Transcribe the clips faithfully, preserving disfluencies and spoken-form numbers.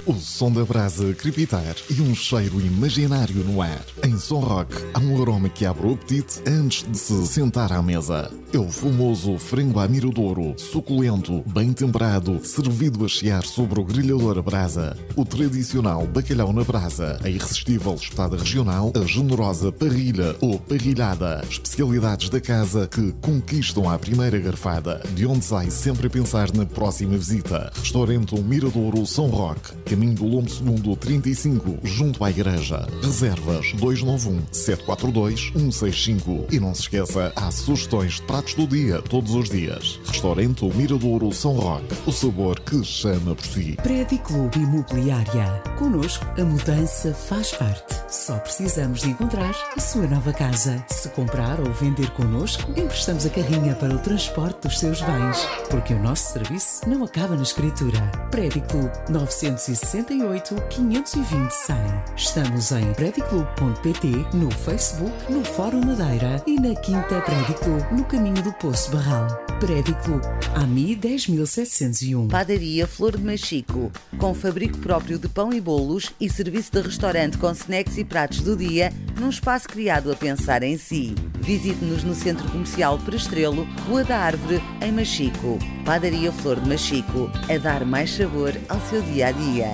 O som da brasa crepitar e um cheiro imaginário no ar. Em Som Rock há um aroma que abre o apetite antes de se sentar à mesa. É o famoso frango à miradouro, suculento, bem temperado, servido a chiar sobre o grelhador a brasa. O tradicional bacalhau na brasa, a irresistível espetada regional, a generosa parrilha ou parrilhada. Especialidades da casa que conquistam à primeira garfada, de onde sai sempre a pensar na próxima visita. Restaurante Miradouro Som Rock, caminho do Lombo Segundo trinta e cinco, junto à igreja. Reservas dois nove um, sete quatro dois, um seis cinco. E não se esqueça, há sugestões de pratos do dia, todos os dias. Restaurante Miradouro Som Rock, o sabor que chama por si. Prédio Clube Imobiliária. Connosco, a mudança faz parte. Só precisamos de encontrar a sua nova casa. Se comprar ou vender connosco, emprestamos a carrinha para o transporte dos seus bens. Porque o nosso serviço não acaba na escritura. Prédio Clube nove seis oito, quinhentos e vinte, cem. Estamos em prédio clube ponto pt, no Facebook, no Fórum Madeira e na Quinta Prédio Clube, no caminho do Poço Barral. Prédio Clube, A M I dez mil setecentos e um. Padaria Flor de Machico, com fabrico próprio de pão e bolos e serviço de restaurante com snacks e pratos do dia, num espaço criado a pensar em si. Visite-nos no Centro Comercial Prestrelo, Rua da Árvore, em Machico. Padaria Flor de Machico, a dar mais sabor ao seu dia-a-dia.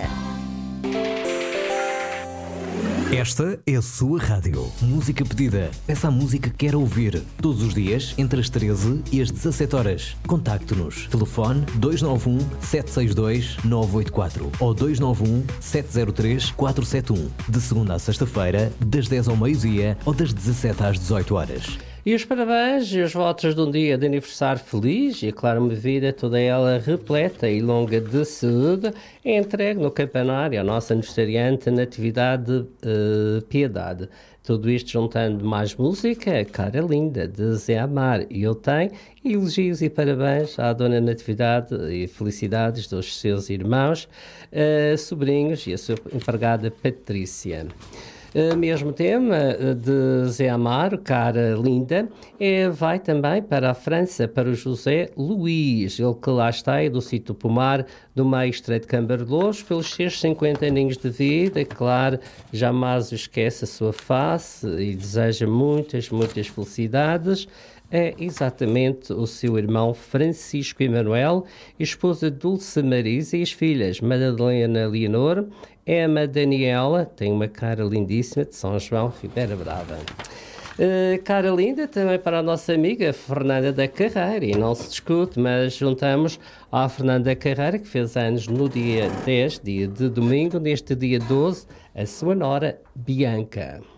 Esta é a sua rádio. Música pedida. Peça a música que quer ouvir. Todos os dias, entre as treze e as dezassete horas. Contacte-nos. Telefone dois nove um, sete seis dois, nove oito quatro ou dois nove um, sete zero três, quatro sete um. De segunda a sexta-feira, das dez ao meio-dia ou das dezassete às dezoito horas. E os parabéns e os votos de um dia de aniversário feliz e, claro, uma vida toda ela repleta e longa de saúde é entregue no campanário à nossa aniversariante Natividade uh, Piedade. Tudo isto juntando mais música, Cara Linda, de Zé Amar e Eu Tenho, e elogios e parabéns à Dona Natividade e felicidades dos seus irmãos, uh, sobrinhos e a sua empregada Patrícia. Uh, mesmo tema de Zé Amaro, Cara Linda, é, vai também para a França, para o José Luís, ele que lá está, é do sítio Pomar, do meio estreito de Cambardelos, pelos seus cinquenta aninhos de vida, claro, jamais esquece a sua face e deseja muitas, muitas felicidades. É exatamente o seu irmão Francisco Emanuel, esposa Dulce Marisa e as filhas Madalena Leonor, Emma Daniela, tem uma cara lindíssima, de São João, Ribeira Brava. Uh, cara linda também para a nossa amiga Fernanda da Carreira, e não se discute, mas juntamos à Fernanda da Carreira, que fez anos no dia dez, dia de domingo, neste dia doze, a sua nora Bianca.